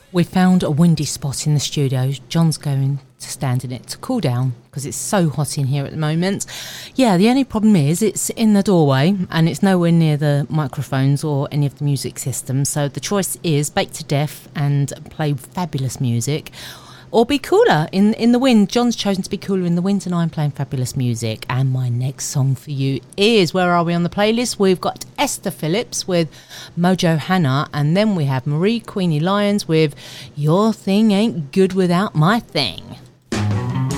We found a windy spot in the studio. John's going to stand in it to cool down because it's so hot in here at the moment. Yeah, the only problem is it's in the doorway and it's nowhere near the microphones or any of the music systems. So the choice is bake to death and play fabulous music, or be cooler in the wind. John's chosen to be cooler in the wind and I'm playing fabulous music. And my next song for you is, where are we on the playlist? We've got Esther Phillips with Mojo Hannah, and then we have Marie Queenie Lyons with Your Thing Ain't Good Without My Thing.